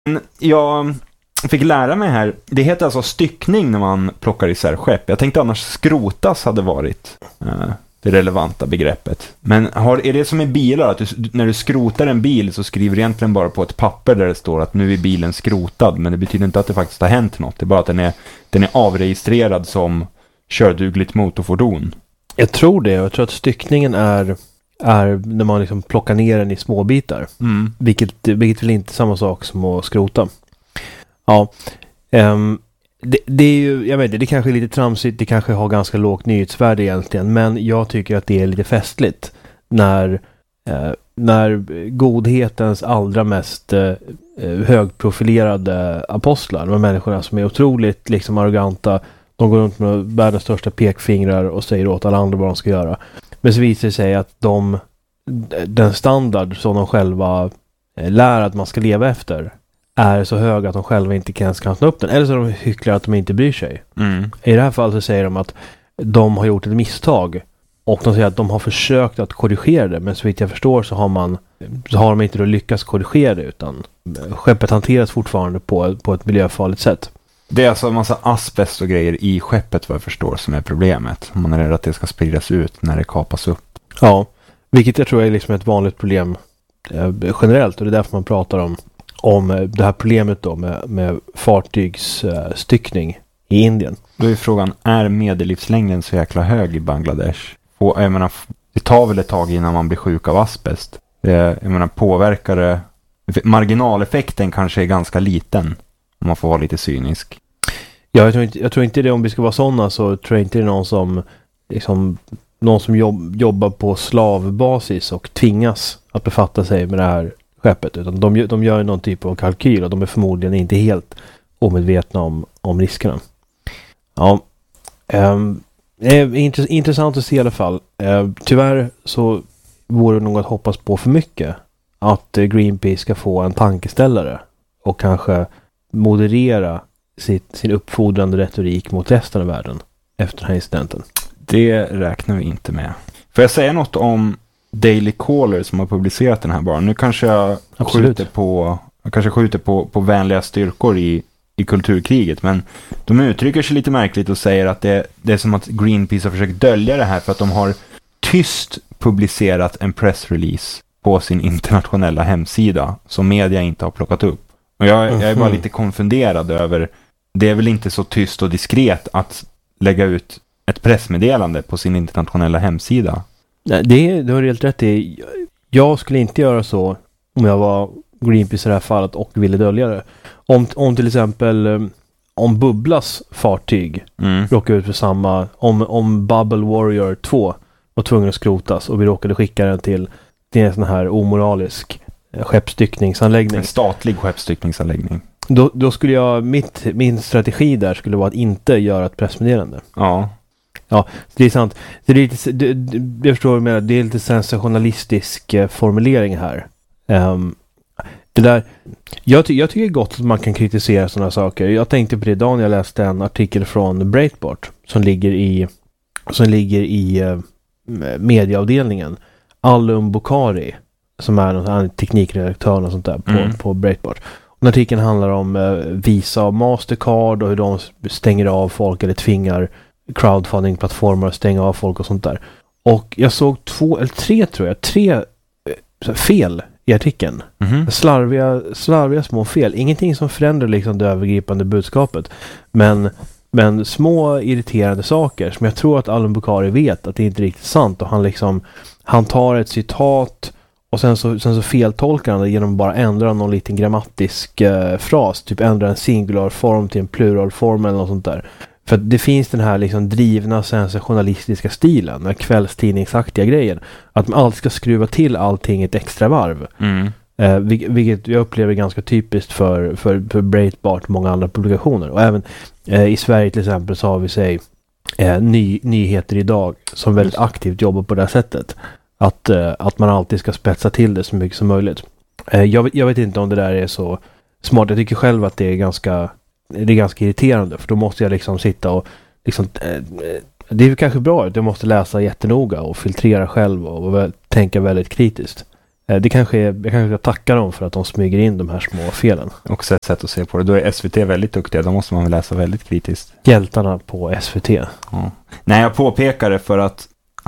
Jag fick lära mig här, det heter alltså styckning när man plockar isär skepp. Jag tänkte annars skrotas hade varit det relevanta begreppet. Men är det som i bilar, att när du skrotar en bil så skriver du egentligen bara på ett papper där det står att nu är bilen skrotad, men det betyder inte att det faktiskt har hänt något. Det är bara att den är avregistrerad som kördugligt motorfordon. Jag tror det, och jag tror att styckningen är när man liksom plockar ner den i små bitar. Vilket väl inte är samma sak som att skrota. Ja, det är ju, jag vet inte, det kanske är lite tramsigt, det kanske har ganska lågt nyhetsvärde egentligen, men jag tycker att det är lite festligt när godhetens allra mest högprofilerade apostlar, de människorna som är otroligt liksom arroganta, de går runt med världens största pekfingrar och säger åt alla andra vad de ska göra. Men så visar det sig att den standard som de själva lär att man ska leva efter är så hög att de själva inte kan nå upp den. Eller så är de hycklar att de inte bryr sig. I det här fallet så säger de att de har gjort ett misstag. Och de säger att de har försökt att korrigera det. Men så vitt jag förstår så har de inte då lyckats korrigera det. Utan skeppet hanteras fortfarande på ett miljöfarligt sätt. Det är alltså en massa asbest och grejer i skeppet vad jag förstår som är problemet. Man är rädd att det ska spridas ut när det kapas upp. Ja, vilket jag tror är liksom ett vanligt problem generellt. Och det är därför man pratar om det här problemet då med fartygsstyckning i Indien. Då är frågan, är medellivslängden så jäkla hög i Bangladesh? Jag menar, det tar väl ett tag innan man blir sjuk av asbest. Jag menar, påverkar det... Marginaleffekten kanske är ganska liten, om man får vara lite cynisk. Ja, jag tror inte det, om vi ska vara sådana, så tror jag inte det är någon som jobbar på slavbasis och tvingas att befatta sig med det här skeppet, utan de gör någon typ av kalkyl och de är förmodligen inte helt omedvetna om riskerna. Ja, det är intressant att se i alla fall. Tyvärr så vore det nog att hoppas på för mycket att Greenpeace ska få en tankeställare och kanske moderera sin uppfordrande retorik mot resten av världen efter den här incidenten. Det räknar vi inte med. Får jag säga något om Daily Caller som har publicerat den här bara? Nu kanske jag skjuter på vänliga styrkor i kulturkriget, men de uttrycker sig lite märkligt och säger att det är som att Greenpeace har försökt dölja det här för att de har tyst publicerat en pressrelease på sin internationella hemsida som media inte har plockat upp. Och jag är bara lite konfunderad över, det är väl inte så tyst och diskret att lägga ut ett pressmeddelande på sin internationella hemsida? Nej, det har helt rätt i. Jag skulle inte göra så om jag var Greenpeace i det här fallet och ville dölja det. Om till exempel om Bubblas fartyg råkade ut för samma, om Bubble Warrior 2 var tvungen att skrotas och vi råkade skicka den till en sån här omoralisk skeppsstyckningsanläggning. En statlig skeppsstyckningsanläggning. Då skulle min strategi där skulle vara att inte göra ett pressmeddelande. Ja. Ja, det är sant. Det är lite, jag förstår vad du menar. Det är lite sensationalistisk formulering här. Det där, jag tycker gott att man kan kritisera sådana saker. Jag tänkte på det idag när jag läste en artikel från Breitbart som ligger i medieavdelningen. Alum Bukhari, som är någon teknikredaktör och sånt där på Breitbart. Och artikeln handlar om Visa och Mastercard och hur de stänger av folk eller tvingar crowdfunding-plattformar att stänga av folk och sånt där. Och jag såg 2 eller 3 tror jag, 3 fel i artikeln. Slarviga små fel. Ingenting som förändrar liksom det övergripande budskapet. Men små irriterande saker som jag tror att Alum Bukhari vet att det inte är riktigt sant. Och han tar ett citat och sen så feltolkar han det genom att bara ändra någon liten grammatisk fras. Typ ändra en singularform till en pluralform eller något sånt där. För det finns den här liksom drivna sensationalistiska stilen, den här kvällstidningsaktiga grejen. Att man alltid ska skruva till allting ett extra varv. Vilket jag upplever ganska typiskt för Breitbart och många andra publikationer. Och även i Sverige till exempel så har vi nyheter idag som väldigt aktivt jobbar på det här sättet. Att man alltid ska spetsa till det så mycket som möjligt. Jag vet inte om det där är så smart. Jag tycker själv att det är ganska irriterande, för då måste jag liksom sitta och liksom, det är kanske bra att jag måste läsa jättenoga och filtrera själv och tänka väldigt kritiskt. jag kanske ska tacka dem för att de smyger in de här små felen. Också ett sätt att se på det. Då är SVT väldigt duktiga. Då måste man väl läsa väldigt kritiskt. Hjältarna på SVT. Ja. Nej, jag påpekar det för att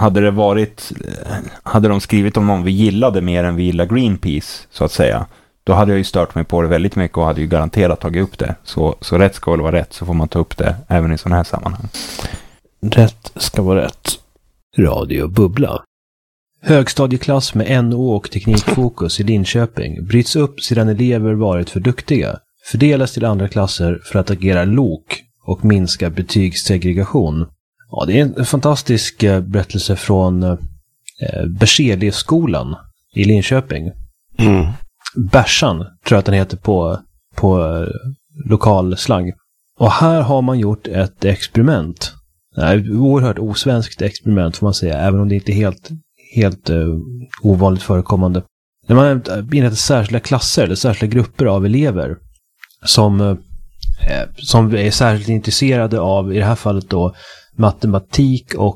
hade de skrivit om någon vi gillade mer än vi gillar Greenpeace, så att säga, då hade jag ju stört mig på det väldigt mycket och hade ju garanterat tagit upp det. Så rätt ska väl vara rätt, så får man ta upp det även i sådana här sammanhang. Rätt ska vara rätt. Radio Bubbla. Högstadieklass med NO och teknikfokus i Linköping bryts upp sedan elever varit för duktiga, fördelas till andra klasser för att agera lok och minska betygssegregation. Ja, det är en fantastisk berättelse från Berzelii-skolan i Linköping. Bärsan tror jag att den heter på lokal slang. Och här har man gjort ett experiment. Ett oerhört osvenskt experiment får man säga, även om det inte är helt ovanligt förekommande. När man inrättar särskilda klasser eller särskilda grupper av elever som är särskilt intresserade av, i det här fallet då, matematik och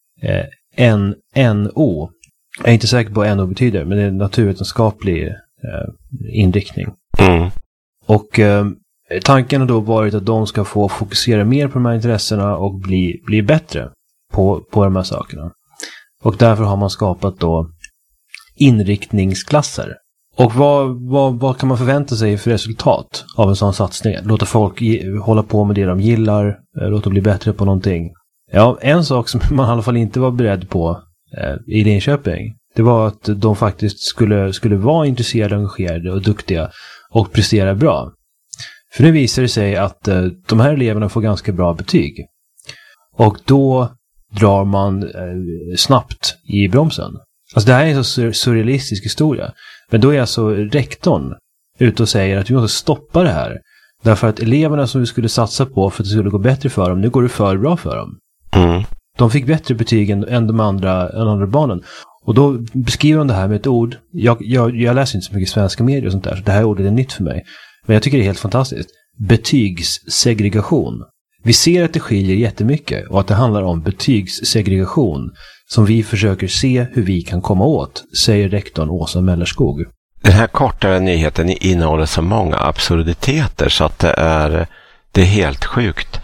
NO. Jag är inte säker på vad NO betyder, men det är en naturvetenskaplig inriktning. Och tanken har då varit att de ska få fokusera mer på de här intressena och bli bättre på de här sakerna. Och därför har man skapat då inriktningsklasser. Och vad kan man förvänta sig för resultat av en sån satsning? Låta folk hålla på med det de gillar, låta bli bättre på någonting. Ja, en sak som man i alla fall inte var beredd på i Linköping, det var att de faktiskt skulle vara intresserade, engagerade och duktiga och prestera bra. För nu visar det sig att de här eleverna får ganska bra betyg. Och då drar man snabbt i bromsen. Alltså det här är en så surrealistisk historia. Men då är alltså rektorn ute och säger att vi måste stoppa det här. Därför att eleverna som vi skulle satsa på för att det skulle gå bättre för dem, nu går det för bra för dem. De fick bättre betyg än de andra barnen. Och då beskriver de det här med ett ord. Jag läser inte så mycket svenska medier och sånt där, så det här ordet är nytt för mig. Men jag tycker det är helt fantastiskt. Betygssegregation. Vi ser att det skiljer jättemycket och att det handlar om betygssegregation som vi försöker se hur vi kan komma åt, säger rektorn Åsa Mellerskog. Den här kortare nyheten innehåller så många absurditeter så att det är helt sjukt.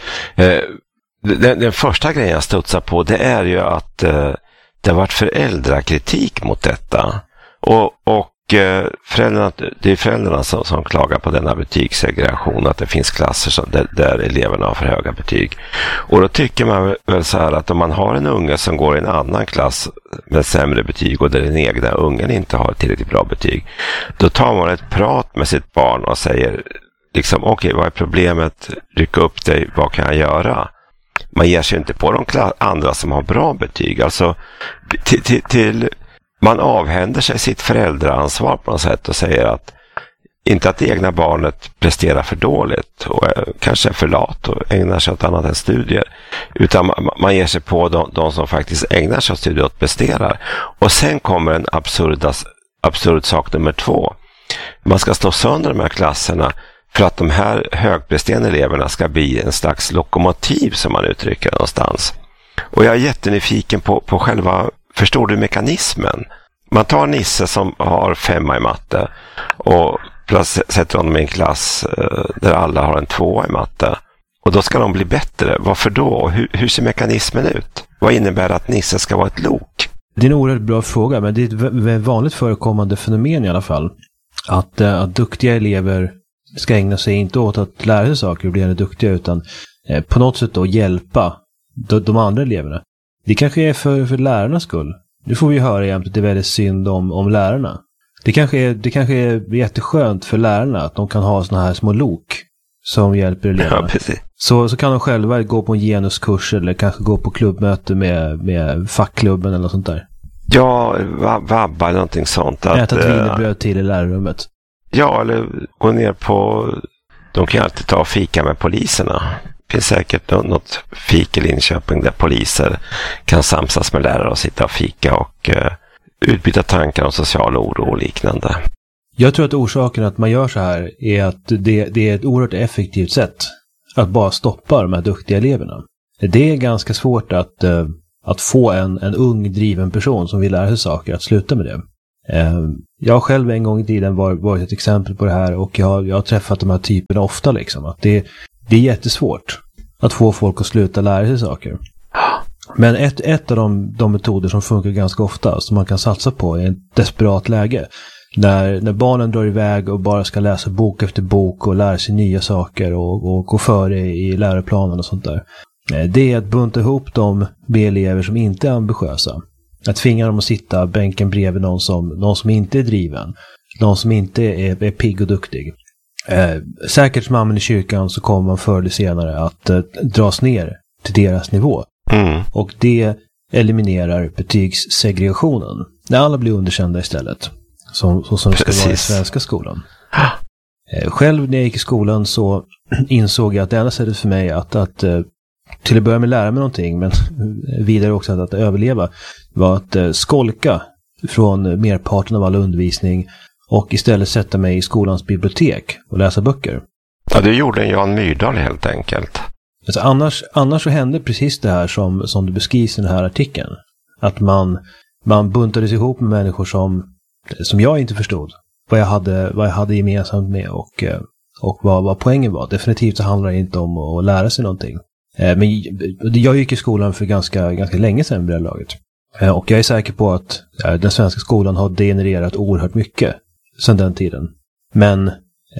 Den första grejen jag studsar på, det är ju att det har varit föräldrakritik mot detta. Och det är föräldrarna som klagar på denna betygssegregation, att det finns klasser där eleverna har för höga betyg. Och då tycker man väl så här att om man har en unge som går i en annan klass med sämre betyg och där den egna ungen inte har tillräckligt bra betyg, då tar man ett prat med sitt barn och säger liksom, okej, vad är problemet? Ryck upp dig, vad kan jag göra? Man ger sig inte på de andra som har bra betyg. Alltså man avhänder sig sitt föräldraansvar på något sätt och säger att inte att det egna barnet presterar för dåligt och kanske är för lat och ägnar sig åt annat än studier, utan man ger sig på de som faktiskt ägnar sig åt studier och presterar. Och sen kommer en absurd sak nummer 2. Man ska slå sönder de här klasserna för att de här högpresterande eleverna ska bli en slags lokomotiv, som man uttrycker någonstans. Och jag är jättenyfiken på själva, förstår du mekanismen? Man tar Nisse som har 5 i matte och sätter honom i en klass där alla har en 2 i matte. Och då ska de bli bättre. Varför då? Hur ser mekanismen ut? Vad innebär att Nisse ska vara ett lok? Det är en oerhört bra fråga, men det är ett vanligt förekommande fenomen i alla fall. Att duktiga elever ska ägna sig inte åt att lära sig saker och bli duktiga, utan på något sätt då hjälpa de andra eleverna. Det kanske är för lärarnas skull. Nu får vi höra jämt att det är väldigt synd om lärarna. Det kanske är jätteskönt för lärarna att de kan ha såna här små lok som hjälper eleverna. Ja, precis. Så kan de själva gå på en genuskurs eller kanske gå på klubbmöte med fackklubben eller något sånt där. Ja, vabba eller någonting sånt. Äta ett wienerbröd till i lärarrummet. Ja, eller gå ner på... De kan alltid ta och fika med poliserna. Det finns säkert något fik i Linköping där poliser kan samsas med lärare och sitta och fika och utbyta tankar om social oro och liknande. Jag tror att orsaken att man gör så här är att det är ett oerhört effektivt sätt att bara stoppa de här duktiga eleverna. Det är ganska svårt att få en ung driven person som vill lära sig saker att sluta med det. Jag har själv en gång i tiden varit ett exempel på det här, och jag har träffat de här typerna ofta liksom, att det är jättesvårt att få folk att sluta lära sig saker. Men ett av de metoder som funkar ganska ofta, som man kan satsa på i ett desperat läge, när barnen drar iväg och bara ska läsa bok efter bok och lära sig nya saker och gå före i läroplanen och sånt där, det är att bunta ihop de B-elever som inte är ambitiösa. Att tvinga dem att sitta bänken bredvid någon som inte är driven, någon som inte är pigg och duktig. Säkert som man i kyrkan så kommer man förr eller senare att dras ner till deras nivå. Och det eliminerar betygssegregationen. När alla blir underkända istället. Som det ska vara i svenska skolan. Själv när jag gick i skolan så insåg jag att det enda sättet för mig att till att börja med lära mig någonting, men vidare också att överleva, var att skolka från merparten av all undervisning och istället sätta mig i skolans bibliotek och läsa böcker. Ja, det gjorde Jan Myrdal helt enkelt. Alltså annars så hände precis det här som det beskrivs i den här artikeln. Att man buntades ihop med människor som jag inte förstod vad jag hade gemensamt med och vad poängen var. Definitivt så handlar det inte om att lära sig någonting. Men jag gick i skolan för ganska länge sedan vid det här laget. Och jag är säker på att den svenska skolan har degenererat oerhört mycket sedan den tiden. Men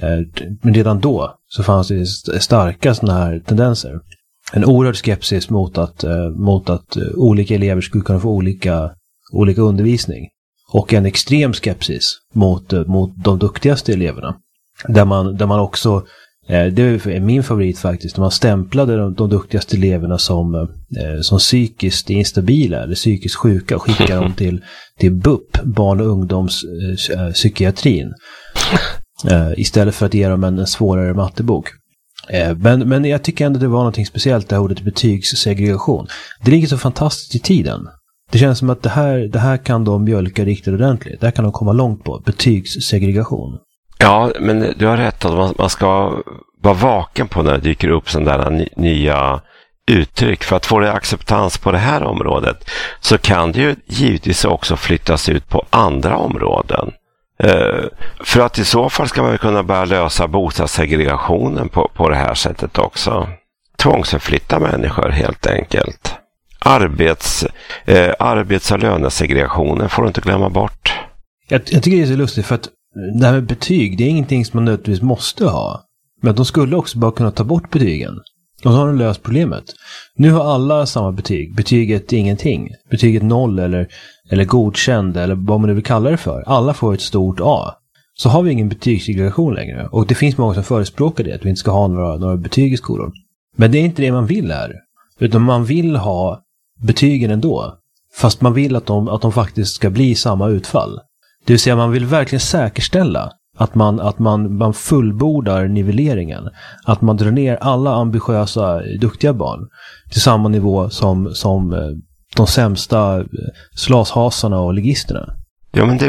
redan då så fanns det starka såna här tendenser. En oerhörd skepsis mot att olika elever skulle kunna få olika undervisning. Och en extrem skepsis mot de duktigaste eleverna. Där man också, det är min favorit faktiskt, när man stämplade de duktigaste eleverna som psykiskt instabila eller psykiskt sjuka och skickade dem till BUP, barn- och ungdomspsykiatrin. Istället för att ge dem en svårare mattebok. Men jag tycker ändå det var någonting speciellt, det här ordet betygssegregation. Det ligger så fantastiskt i tiden. Det känns som att det här kan de mjölka riktigt ordentligt. Det här kan de komma långt på. Betygssegregation. Ja, men du har rätt att man ska vara vaken på när det dyker upp sådana där nya uttryck. För att få det acceptans på det här området så kan det ju givetvis också flyttas ut på andra områden. För att i så fall ska man kunna börja lösa bostadssegregationen på det här sättet också. Tvångsförflytta människor helt enkelt. Arbets- och lönesegregationen får du inte glömma bort. Jag tycker det är så lustigt för att det här med betyg, det är ingenting som man nödvändigtvis måste ha. Men de skulle också bara kunna ta bort betygen. Och så har de löst problemet. Nu har alla samma betyg. Betyget är ingenting. Betyget 0 eller godkänd eller vad man nu vill kalla det för. Alla får ett stort A. Så har vi ingen betygssegregation längre. Och det finns många som förespråkar det. Att vi inte ska ha några betyg i skolan. Men det är inte det man vill här. Utan man vill ha betygen ändå. Fast man vill att de faktiskt ska bli samma utfall. Det vill säga man vill verkligen säkerställa att man fullbordar nivelleringen. Att man drar ner alla ambitiösa, duktiga barn till samma nivå som de sämsta slashasarna och ligisterna. Ja, men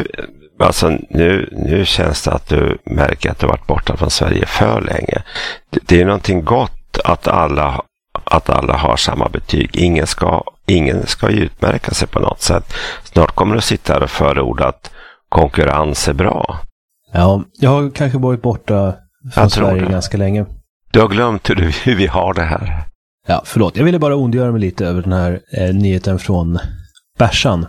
nu känns det att du märker att du har varit borta från Sverige för länge. Det är någonting gott att alla har samma betyg. Ingen ska utmärka sig på något sätt. Snart kommer du att sitta här och förorda att konkurrens är bra. Ja, jag har kanske varit borta från Sverige ganska länge. Du har glömt hur vi har det här. Ja, förlåt. Jag ville bara ondgöra mig lite över den här nyheten från Bärsan.